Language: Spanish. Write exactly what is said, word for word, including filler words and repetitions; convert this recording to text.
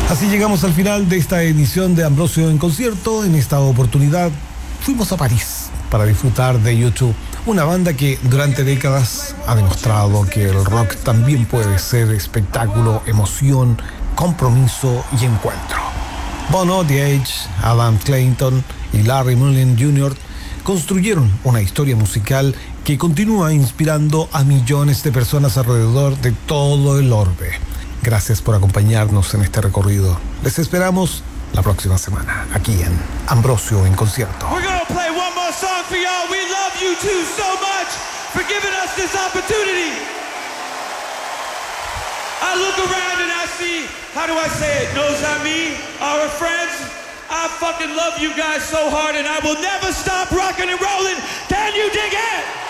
Así llegamos al final de esta edición de Ambrosio en Concierto. En esta oportunidad fuimos a París para disfrutar de U dos, una banda que durante décadas ha demostrado que el rock también puede ser espectáculo, emoción, compromiso y encuentro. Bono, The Edge, Adam Clayton y Larry Mullen junior construyeron una historia musical que continúa inspirando a millones de personas alrededor de todo el orbe. Gracias por acompañarnos en este recorrido. Les esperamos la próxima semana, aquí en Ambrosio en Concierto. We're gonna play one more song for y'all. We love you two so much for giving us this opportunity. I look around and I see, how do I say it? Nos amis, our friends. I fucking love you guys so hard and I will never stop rocking and rolling. Can you dig it?